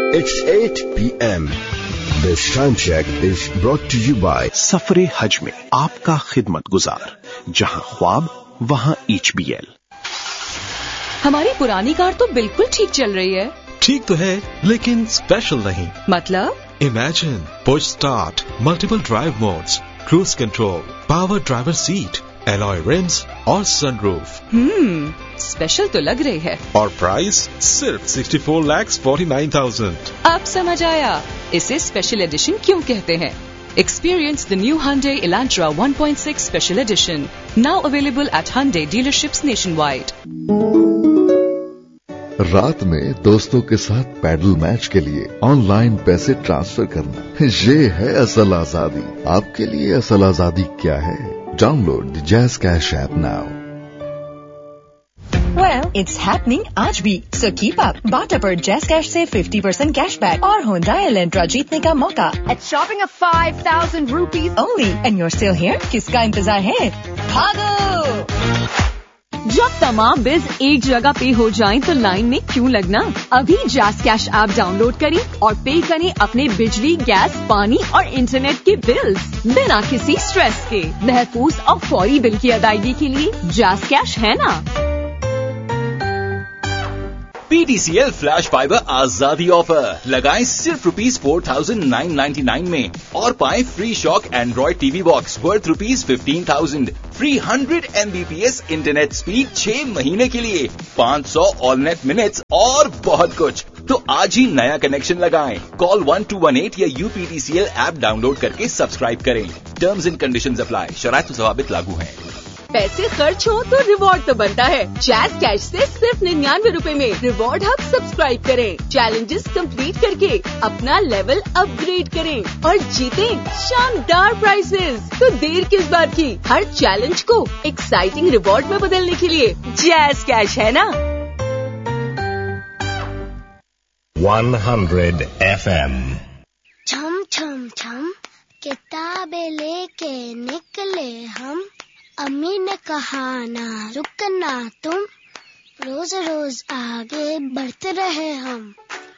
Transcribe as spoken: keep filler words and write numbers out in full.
It's eight p m This time check is brought to you by सफरे हज में आपका खिदमत गुजार, जहां ख्वाब वहां एच बी एल। हमारी पुरानी कार तो बिल्कुल ठीक चल रही है। ठीक तो है, लेकिन स्पेशल नहीं। मतलब? Imagine push start, multiple drive modes, cruise control, power driver seat, alloy rims और sunroof। हम्म, स्पेशल तो लग रही है। और प्राइस सिर्फ sixty-four lakhs forty-nine thousand। अब समझ आया इसे स्पेशल एडिशन क्यों कहते हैं। Experience the new Hyundai Elantra one point six Special Edition, now available at Hyundai dealerships nationwide. रात में दोस्तों के साथ पैडल मैच के लिए ऑनलाइन पैसे ट्रांसफर करना, ये है असल आजादी। आपके लिए असल आजादी क्या है? Download the jazz cash app now. Well, it's happening आज भी, so keep up. बाटा पर जैज़ कैश से fifty percent कैशबैक और Hyundai Elantra जीतने का मौका at shopping of five thousand rupees only, and you're still here? किसका इंतजार है? भागो! जब तमाम बिल्स एक जगह पे हो जाएं तो लाइन में क्यों लगना? अभी जैज़ कैश ऐप डाउनलोड करें और पे करें अपने बिजली, गैस, पानी और इंटरनेट के बिल्स बिना किसी स्ट्रेस के। महफूज और फौरी बिल की अदायगी के लिए जैज़ कैश है ना। P T C L flash fibre आजादी ऑफर लगाएं सिर्फ rupees four thousand nine ninety nine में और पाएं free shock Android TV box worth rupees fifteen thousand, free hundred Mbps internet speed छह महीने के लिए, पाँच सौ ऑल नेट मिनट्स और बहुत कुछ। तो आज ही नया कनेक्शन लगाएं। Call one two one eight या U P T C L app download करके सब्सक्राइब करें। टर्म्स एंड कंडीशंस अप्लाई, शराइत ज़वाबित लागू हैं। पैसे खर्च हो तो रिवॉर्ड तो बनता है। जैज़ कैश से सिर्फ निन्यानवे रुपए में रिवॉर्ड हब सब्सक्राइब करें, चैलेंजेस कंप्लीट करके अपना लेवल अपग्रेड करें और जीतें शानदार प्राइजेस। तो देर किस बात की, हर चैलेंज को एक्साइटिंग रिवॉर्ड में बदलने के लिए जैज़ कैश है ना। one hundred F M. छम छम छम किताबें लेके निकले हम, अम्मी ने कहा ना रुकना तुम, रोज रोज आगे बढ़ते रहे हम।